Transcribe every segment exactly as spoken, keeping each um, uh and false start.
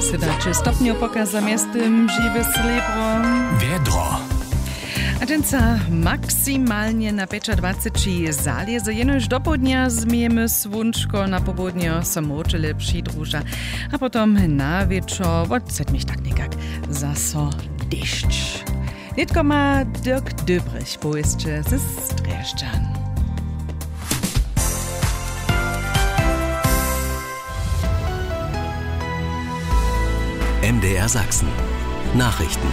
sedemnásť stopňov pokaza miestem živé srebro. Wiedro. A dženca maksimálne na dvadsať päť zalieze. Jenož do południa zmijemy słončko, na południe sa močele přidruža. A potom na wieczór, od sedmich tak nekak, zaso deszcz. Nitko ma Dirk Döbrich, bo jeszcze ze Streszczan. M D R Sachsen. Nachrichten.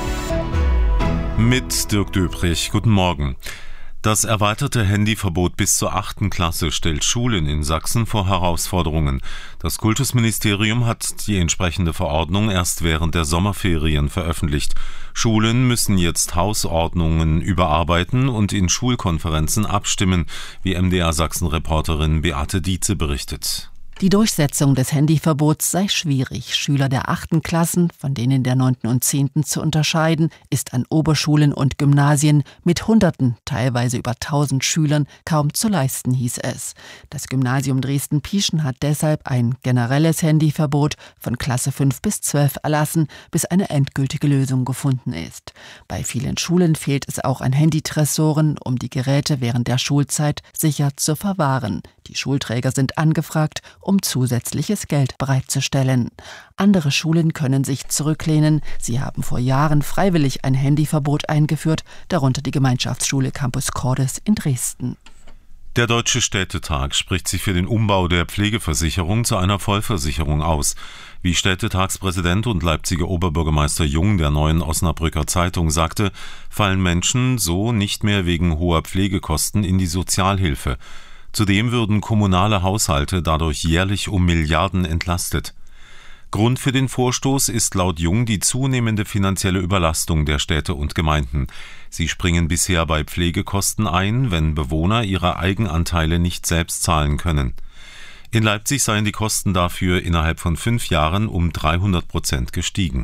Mit Dirk Döbrich. Guten Morgen. Das erweiterte Handyverbot bis zur achten Klasse stellt Schulen in Sachsen vor Herausforderungen. Das Kultusministerium hat die entsprechende Verordnung erst während der Sommerferien veröffentlicht. Schulen müssen jetzt Hausordnungen überarbeiten und in Schulkonferenzen abstimmen, wie M D R Sachsen-Reporterin Beate Dietze berichtet. Die Durchsetzung des Handyverbots sei schwierig. Schüler der achten Klassen, von denen der neunten und zehnten zu unterscheiden, ist an Oberschulen und Gymnasien mit Hunderten, teilweise über tausend Schülern kaum zu leisten, hieß es. Das Gymnasium Dresden-Pieschen hat deshalb ein generelles Handyverbot von Klasse fünf bis zwölf erlassen, bis eine endgültige Lösung gefunden ist. Bei vielen Schulen fehlt es auch an Handytresoren, um die Geräte während der Schulzeit sicher zu verwahren. Die Schulträger sind angefragt, um zusätzliches Geld bereitzustellen. Andere Schulen können sich zurücklehnen. Sie haben vor Jahren freiwillig ein Handyverbot eingeführt, darunter die Gemeinschaftsschule Campus Cordes in Dresden. Der Deutsche Städtetag spricht sich für den Umbau der Pflegeversicherung zu einer Vollversicherung aus. Wie Städtetagspräsident und Leipziger Oberbürgermeister Jung der Neuen Osnabrücker Zeitung sagte, fallen Menschen so nicht mehr wegen hoher Pflegekosten in die Sozialhilfe. Zudem würden kommunale Haushalte dadurch jährlich um Milliarden entlastet. Grund für den Vorstoß ist laut Jung die zunehmende finanzielle Überlastung der Städte und Gemeinden. Sie springen bisher bei Pflegekosten ein, wenn Bewohner ihre Eigenanteile nicht selbst zahlen können. In Leipzig seien die Kosten dafür innerhalb von fünf Jahren um dreihundert Prozent gestiegen.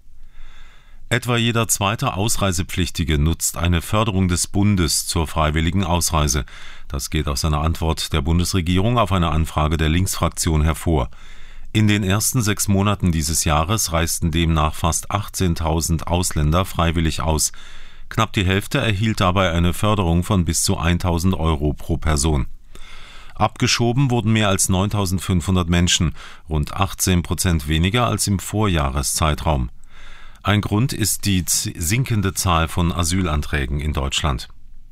Etwa jeder zweite Ausreisepflichtige nutzt eine Förderung des Bundes zur freiwilligen Ausreise. Das geht aus einer Antwort der Bundesregierung auf eine Anfrage der Linksfraktion hervor. In den ersten sechs Monaten dieses Jahres reisten demnach fast achtzehntausend Ausländer freiwillig aus. Knapp die Hälfte erhielt dabei eine Förderung von bis zu tausend Euro pro Person. Abgeschoben wurden mehr als neuntausendfünfhundert Menschen, rund achtzehn Prozent weniger als im Vorjahreszeitraum. Ein Grund ist die sinkende Zahl von Asylanträgen in Deutschland.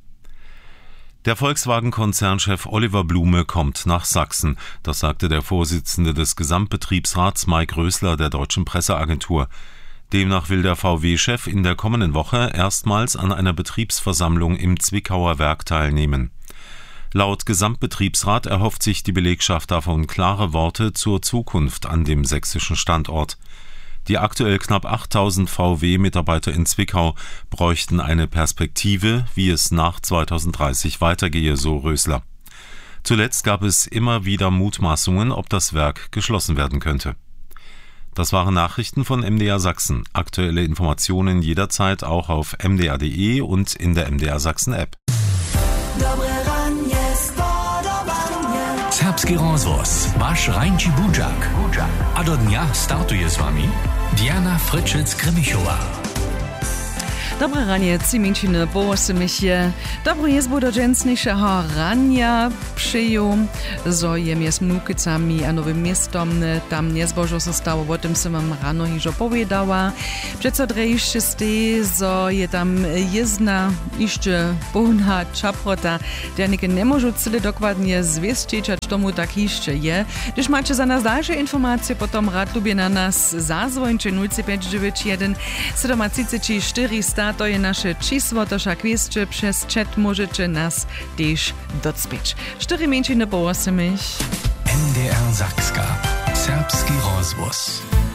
Der Volkswagen-Konzernchef Oliver Blume kommt nach Sachsen. Das sagte der Vorsitzende des Gesamtbetriebsrats Mike Rösler der Deutschen Presseagentur. Demnach will der V W-Chef in der kommenden Woche erstmals an einer Betriebsversammlung im Zwickauer Werk teilnehmen. Laut Gesamtbetriebsrat erhofft sich die Belegschaft davon klare Worte zur Zukunft an dem sächsischen Standort. Die aktuell knapp achttausend V W-Mitarbeiter in Zwickau bräuchten eine Perspektive, wie es nach zweitausenddreißig weitergehe, so Rösler. Zuletzt gab es immer wieder Mutmaßungen, ob das Werk geschlossen werden könnte. Das waren Nachrichten von M D R Sachsen. Aktuelle Informationen jederzeit auch auf m d r punkt d e und in der M D R Sachsen App. Serbski rozvoz, váš Rajnči Budžak. A do dnia startuje s vami Diana Fryczec-Kremišová. Dobre ranie, ciminčiny, połosymy Dobro jest do dżęsniejszego rania przyjął, zo jem jest mnukicami a nowym miestom, tam niezbożo się stało, o tym sam wam rano hiżo powiedziała. Przeco drejście stej, zo je tam jedna jeszcze pełna czaprota, der nikt nie może cyle dokładnie zwieścić, tomu tak jeszcze je. Gdyż macie za nas dalsze informacje, potom rad lubię na nas zazwończy nula pięć dziewięć jeden siedem trzy cztery sta. To je nasze číslo, to však vieste, przez chat możecie nas też docpieć. cztery mięciny po osiem. M D R Sakska. Serbski rozvoz.